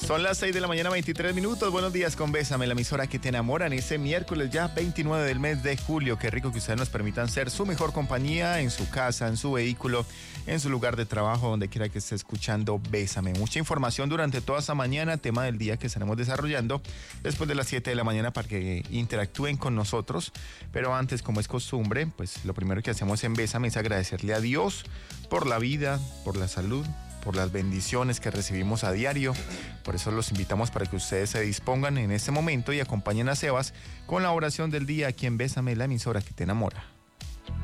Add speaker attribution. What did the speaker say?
Speaker 1: Son las 6 de la mañana, 23 minutos. Buenos días con Bésame, la emisora que te enamora en este miércoles ya 29 del mes de julio. Qué rico que ustedes nos permitan ser su mejor compañía en su casa, en su vehículo, en su lugar de trabajo, donde quiera que esté escuchando Bésame. Mucha información durante toda esta mañana, tema del día que estaremos desarrollando después de las 7 de la mañana para que interactúen con nosotros. Pero antes, como es costumbre, pues lo primero que hacemos en Bésame es agradecerle a Dios por la vida, por la salud, por las bendiciones que recibimos a diario. Por eso los invitamos para que ustedes se dispongan en este momento y acompañen a Sebas con la oración del día aquí en Bésame, la emisora que te enamora.